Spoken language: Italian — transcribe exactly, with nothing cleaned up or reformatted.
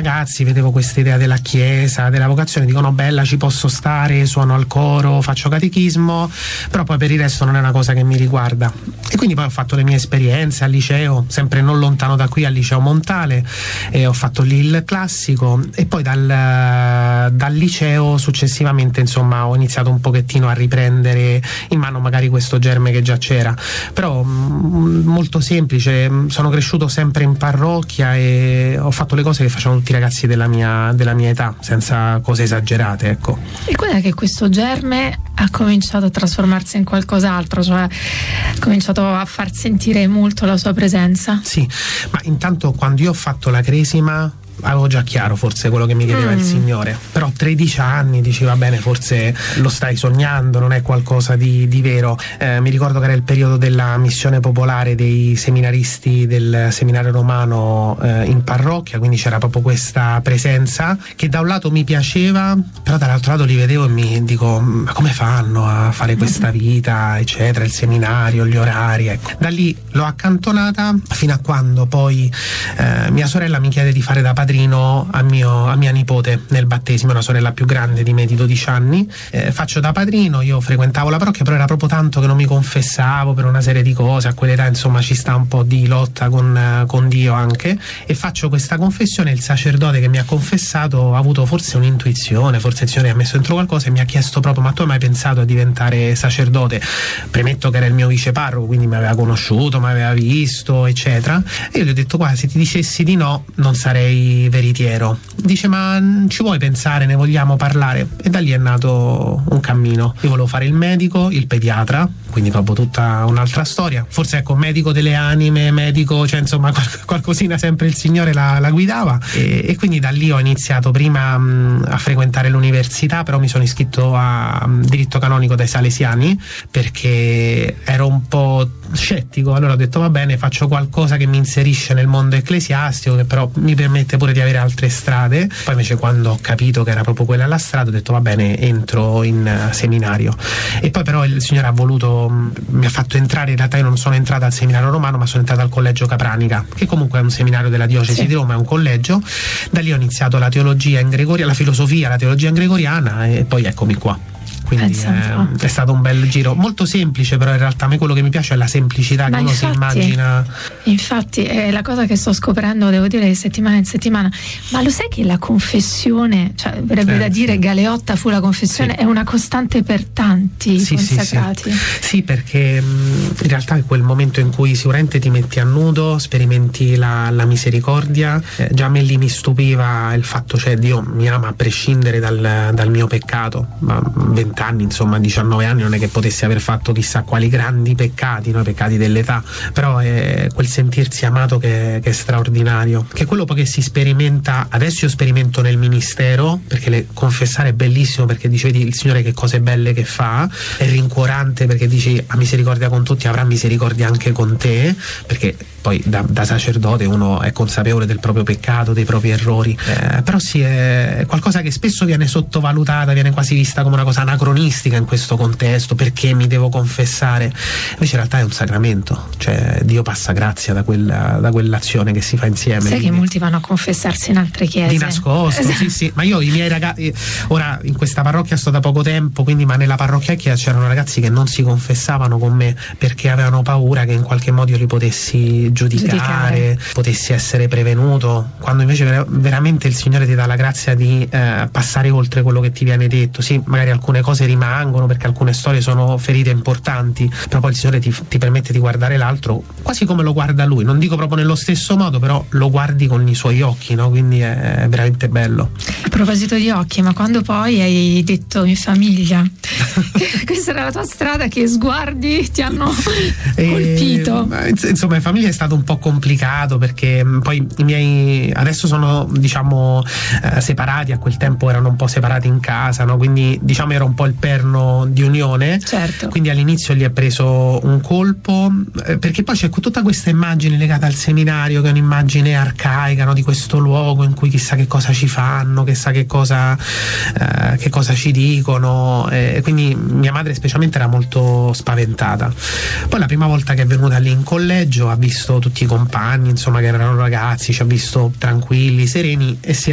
ragazzi, vedevo questa idea della chiesa, della vocazione, dico no, bella, ci posso stare, suono al coro, faccio catechismo, però poi per il resto non è una cosa che mi riguarda. E quindi poi ho fatto le mie esperienze al liceo, sempre non lontano da qui, al liceo Montale, e ho fatto lì il classico, e poi dal, dal liceo successivamente insomma ho iniziato un pochettino a riprendere in mano magari questo germe che già c'era, però mh, molto semplice. Sono cresciuto sempre in parrocchia e ho fatto le cose che facevano tutti i ragazzi della mia, della mia età, senza cose esagerate, ecco. E qual è che questo germe ha cominciato a trasformarsi in qualcos'altro, cioè ha cominciato a far sentire molto la sua presenza? Sì, ma intanto quando io ho fatto la cresima avevo già chiaro forse quello che mi chiedeva mm. il Signore, però a tredici anni dici va bene, forse lo stai sognando, non è qualcosa di, di vero. Eh, mi ricordo che era il periodo della missione popolare dei seminaristi del seminario romano eh, in parrocchia, quindi c'era proprio questa presenza che da un lato mi piaceva, però dall'altro lato li vedevo e mi dico ma come fanno a fare questa vita eccetera, il seminario, gli orari, ecco. Da lì l'ho accantonata fino a quando poi eh, mia sorella mi chiede di fare da padrino a, mio, a mia nipote nel battesimo, una sorella più grande di me di dodici anni. Eh, faccio da padrino, io frequentavo la parrocchia, però era proprio tanto che non mi confessavo per una serie di cose, a quell'età insomma ci sta un po' di lotta con, con Dio anche, e faccio questa confessione. Il sacerdote che mi ha confessato ha avuto forse un'intuizione, forse il Signore ha messo dentro qualcosa e mi ha chiesto proprio ma tu hai mai pensato a diventare sacerdote? Premetto che era il mio viceparroco, quindi mi aveva conosciuto, mi aveva visto eccetera, e io gli ho detto guarda, se ti dicessi di no non sarei veritiero. Dice ma ci vuoi pensare, ne vogliamo parlare? E da lì è nato un cammino. Io volevo fare il medico, il pediatra, quindi proprio tutta un'altra storia, forse ecco medico delle anime, medico, cioè insomma qual- qualcosina sempre il Signore la, la guidava, e, e quindi da lì ho iniziato prima mh, a frequentare l'università, però mi sono iscritto a mh, diritto canonico dai Salesiani perché ero un po' scettico, allora ho detto va bene, faccio qualcosa che mi inserisce nel mondo ecclesiastico, che però mi permette pure di avere altre strade. Poi invece quando ho capito che era proprio quella la strada ho detto va bene, entro in uh, seminario. E poi però il Signore ha voluto, mh, mi ha fatto entrare, in realtà io non sono entrata al seminario romano ma sono entrata al collegio Capranica, che comunque è un seminario della diocesi sì. di Roma, è un collegio. Da lì ho iniziato la teologia in gregoriana, la filosofia, la teologia in gregoriana, e poi eccomi qua. Quindi eh, è stato un bel giro, molto semplice, però in realtà a me quello che mi piace è la semplicità, ma che uno infatti, si immagina. Infatti è la cosa che sto scoprendo, devo dire, di settimana in settimana. Ma lo sai che la confessione, cioè verrebbe eh, da dire sì. Galeotta fu la confessione, sì. è una costante per tanti sì, consacrati? Sì, sì. sì, perché mh, in realtà è quel momento in cui sicuramente ti metti a nudo, sperimenti la, la misericordia. Eh, già a me lì mi stupiva il fatto, cioè Dio mi ama a prescindere dal, dal mio peccato, ma venti anni, insomma diciannove anni, non è che potessi aver fatto chissà quali grandi peccati, no? I peccati dell'età, però è quel sentirsi amato che, che è straordinario, che è quello poi che si sperimenta. Adesso io sperimento nel ministero, perché le, confessare è bellissimo, perché dici vedi il Signore che cose belle che fa, è rincuorante perché dici ha misericordia con tutti, avrà misericordia anche con te, perché poi da, da sacerdote uno è consapevole del proprio peccato, dei propri errori, eh, però sì, è qualcosa che spesso viene sottovalutata, viene quasi vista come una cosa anacronistica in questo contesto, perché mi devo confessare? Invece in realtà è un sacramento, cioè Dio passa grazia da, quella, da quell'azione che si fa insieme. Sai quindi, che molti vanno a confessarsi in altre chiese di nascosto, sì sì, ma io i miei ragazzi, ora in questa parrocchia sto da poco tempo, quindi ma nella parrocchia c'erano ragazzi che non si confessavano con me perché avevano paura che in qualche modo io li potessi giudicare, giudicare. potessi essere prevenuto, quando invece ver- veramente il Signore ti dà la grazia di eh, passare oltre quello che ti viene detto. Sì, magari alcune cose rimangono perché alcune storie sono ferite importanti, però poi il Signore ti, ti permette di guardare l'altro quasi come lo guarda Lui, non dico proprio nello stesso modo, però lo guardi con i suoi occhi, no? Quindi è veramente bello. A proposito di occhi, ma quando poi hai detto in famiglia questa era la tua strada, che sguardi ti hanno colpito? E, insomma in famiglia è stato un po' complicato perché poi i miei adesso sono diciamo eh, separati, a quel tempo erano un po' separati in casa, no? Quindi diciamo era un po' il perno di unione, certo. Quindi all'inizio gli è preso un colpo eh, perché poi c'è tutta questa immagine legata al seminario che è un'immagine arcaica, no? Di questo luogo in cui chissà che cosa ci fanno, chissà che cosa eh, che cosa ci dicono, e eh, quindi mia madre specialmente era molto spaventata. Poi la prima volta che è venuta lì in collegio ha visto tutti i compagni insomma che erano ragazzi, ci ha visto tranquilli, sereni, e si